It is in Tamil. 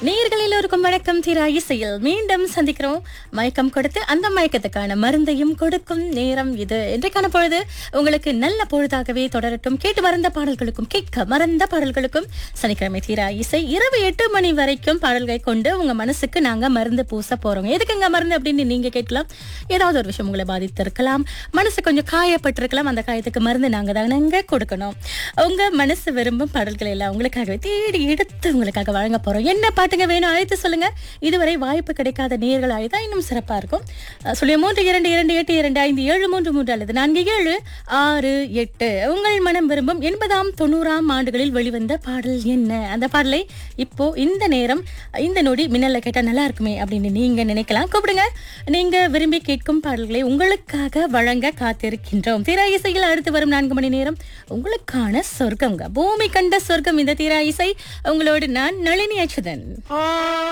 நேயர்கள் எல்லோருக்கும் வணக்கம். தீரா இசையில் மீண்டும் சந்திக்கிறோம். மயக்கம் கொடுத்து அந்த மயக்கத்துக்கான மருந்தையும் கொடுக்கும் நேரம் இது. இன்றைக்கான பொழுது உங்களுக்கு நல்ல பொழுதாகவே தொடரட்டும். கேட்டு மறந்த பாடல்களுக்கும் கேட்க மறந்த பாடல்களுக்கும் சனிக்கிழமை தீரா இசை இரவு 8 மணி வரைக்கும் பாடல்களை கொண்டு உங்க மனசுக்கு நாங்க மருந்து பூச போறோம். எதுக்குங்க மருந்து அப்படின்னு நீங்க கேட்கலாம். ஏதாவது ஒரு விஷயம் உங்களை பாதித்திருக்கலாம், மனசு கொஞ்சம் காயப்பட்டிருக்கலாம். அந்த காயத்துக்கு மருந்து நாங்க தானங்க கொடுக்கணும். உங்க மனசு விரும்பும் பாடல்களை எல்லாம் உங்களுக்காகவே தேடி எடுத்து உங்களுக்காக வழங்க போறோம். என்ன பாட்டுங்க வேணும் அழைத்து சொல்லுங்க. இதுவரை வாய்ப்பு கிடைக்காத நேயர்கள் அழைத்தா இன்னும் சிறப்பா இருக்கும். சொல்லிய 3228257333 அல்லது 4768. உங்கள் மனம் விரும்பும் 80ஆம் 90ஆம் ஆண்டுகளில் வெளிவந்த பாடல் என்ன? அந்த பாடலை இப்போ இந்த நேரம் இந்த நொடி மின்னல்ல கேட்டா நல்லா இருக்குமே அப்படின்னு நீங்க நினைக்கலாம். கூப்பிடுங்க. நீங்க விரும்பி கேட்கும் பாடல்களை உங்களுக்காக வழங்க காத்திருக்கின்றோம். தீரா இசையில் அடுத்து வரும் 4 மணி நேரம் உங்களுக்கான சொர்க்கங்க. பூமி கண்ட சொர்க்கம் இந்த தீரா இசை. உங்களோடு நான் நளினி அச்சுதன்.